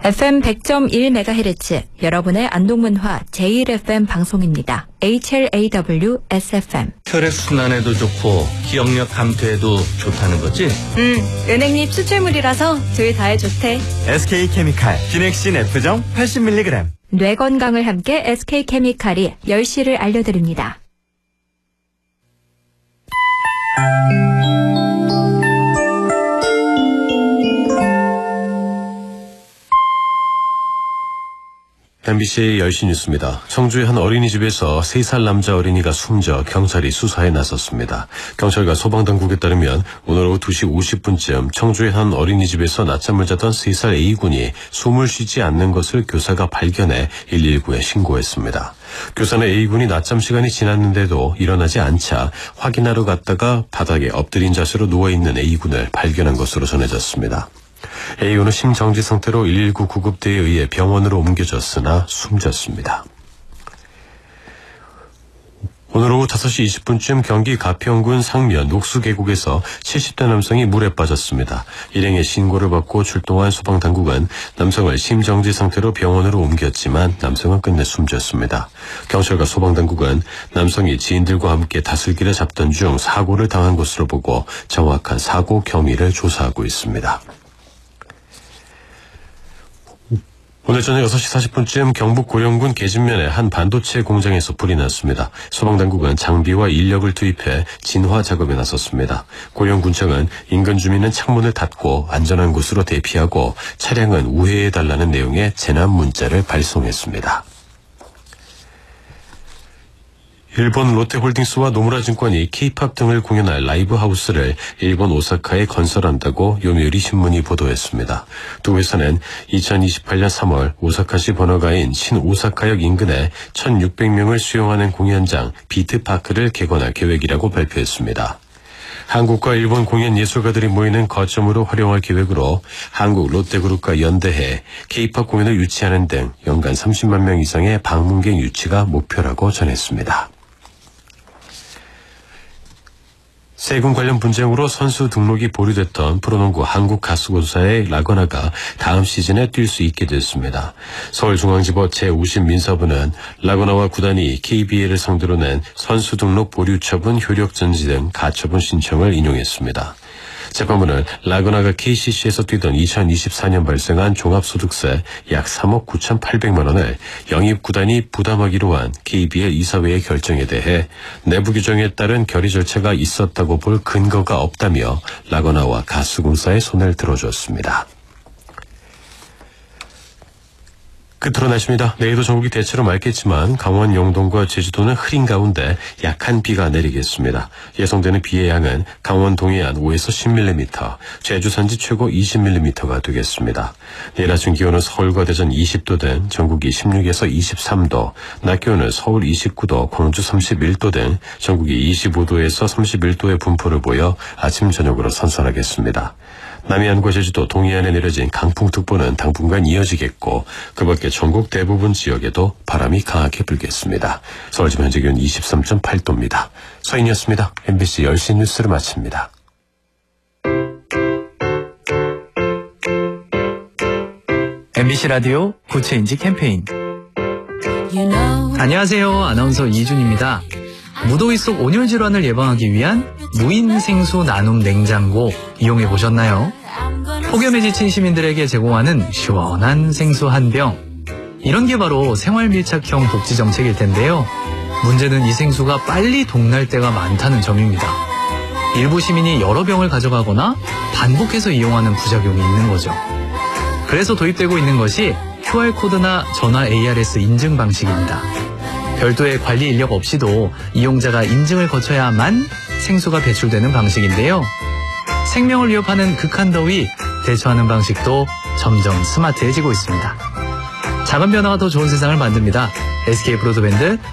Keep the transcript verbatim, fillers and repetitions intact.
에프엠 백 점 일 메가헤르츠 여러분의 안동문화 제일 에프엠 방송입니다. 에이치엘에이더블유 에스에프엠. 혈액순환에도 좋고 기억력 감퇴에도 좋다는 거지? 음, 은행잎 추출물이라서 둘 다에 좋대. 에스케이케미칼 기넥신 F정 팔십 밀리그램. 뇌 건강을 함께 에스케이케미칼이 열 시를 알려드립니다. 엠비씨 열 시 뉴스입니다. 청주의 한 어린이집에서 세 살 남자 어린이가 숨져 경찰이 수사에 나섰습니다. 경찰과 소방당국에 따르면 오늘 오후 두 시 오십 분쯤 청주의 한 어린이집에서 낮잠을 자던 세 살 A군이 숨을 쉬지 않는 것을 교사가 발견해 일일구에 신고했습니다. 교사는 A군이 낮잠 시간이 지났는데도 일어나지 않자 확인하러 갔다가 바닥에 엎드린 자세로 누워있는 A군을 발견한 것으로 전해졌습니다. A군은 심정지 상태로 일일구 구급대에 의해 병원으로 옮겨졌으나 숨졌습니다. 오늘 오후 다섯 시 이십 분쯤 경기 가평군 상면 녹수계곡에서 칠십 대 남성이 물에 빠졌습니다. 일행의 신고를 받고 출동한 소방당국은 남성을 심정지 상태로 병원으로 옮겼지만 남성은 끝내 숨졌습니다. 경찰과 소방당국은 남성이 지인들과 함께 다슬기를 잡던 중 사고를 당한 것으로 보고 정확한 사고 경위를 조사하고 있습니다. 오늘 저녁 여섯 시 사십 분쯤 경북 고령군 계진면의 한 반도체 공장에서 불이 났습니다. 소방당국은 장비와 인력을 투입해 진화 작업에 나섰습니다. 고령군청은 인근 주민은 창문을 닫고 안전한 곳으로 대피하고 차량은 우회해달라는 내용의 재난 문자를 발송했습니다. 일본 롯데홀딩스와 노무라증권이 K-팝 등을 공연할 라이브 하우스를 일본 오사카에 건설한다고 요미우리 신문이 보도했습니다. 두 회사는 이천이십팔 년 삼월 오사카시 번화가인 신오사카역 인근에 천육백 명을 수용하는 공연장 비트파크를 개건할 계획이라고 발표했습니다. 한국과 일본 공연 예술가들이 모이는 거점으로 활용할 계획으로 한국 롯데그룹과 연대해 K-팝 공연을 유치하는 등 연간 삼십만 명 이상의 방문객 유치가 목표라고 전했습니다. 세금 관련 분쟁으로 선수 등록이 보류됐던 프로농구 한국가스공사의 라거나가 다음 시즌에 뛸 수 있게 됐습니다. 서울중앙지법 제오십 민사부는 라거나와 구단이 케이비엘을 상대로 낸 선수 등록 보류 처분 효력정지 등 가처분 신청을 인용했습니다. 재판부는 라거나가 케이씨씨에서 뛰던 이천이십사 년 발생한 종합소득세 약 삼억 구천팔백만 원을 영입구단이 부담하기로 한 케이비엘 이사회의 결정에 대해 내부 규정에 따른 결의 절차가 있었다고 볼 근거가 없다며 라거나와 가스공사의 손을 들어줬습니다. 끝으로 날씨입니다. 내일도 전국이 대체로 맑겠지만 강원 영동과 제주도는 흐린 가운데 약한 비가 내리겠습니다. 예상되는 비의 양은 강원 동해안 오에서 십 밀리미터, 제주 산지 최고 이십 밀리미터가 되겠습니다. 내일 아침 기온은 서울과 대전 이십 도 등 전국이 십육에서 이십삼 도, 낮 기온은 서울 이십구 도, 광주 삼십일 도 등 전국이 이십오 도에서 삼십일 도의 분포를 보여 아침 저녁으로 선선하겠습니다. 남해안과 제주도 동해안에 내려진 강풍특보는 당분간 이어지겠고 그 밖에 전국 대부분 지역에도 바람이 강하게 불겠습니다. 서울 지금 현재 기온 이십삼 점 팔 도입니다. 서인이었습니다. 엠비씨 열 시 뉴스를 마칩니다. 엠비씨 라디오 구체인지 캠페인. You know. 안녕하세요. 아나운서 이준입니다. 무더위 속 온열 질환을 예방하기 위한 무인 생수 나눔 냉장고 이용해 보셨나요? 폭염에 지친 시민들에게 제공하는 시원한 생수 한 병. 이런 게 바로 생활 밀착형 복지 정책일 텐데요. 문제는 이 생수가 빨리 동날 때가 많다는 점입니다. 일부 시민이 여러 병을 가져가거나 반복해서 이용하는 부작용이 있는 거죠. 그래서 도입되고 있는 것이 큐알코드나 전화 에이아르에스 인증 방식입니다. 별도의 관리 인력 없이도 이용자가 인증을 거쳐야만 생수가 배출되는 방식인데요. 생명을 위협하는 극한 더위 대처하는 방식도 점점 스마트해지고 있습니다. 작은 변화가 더 좋은 세상을 만듭니다. 에스케이 브로드밴드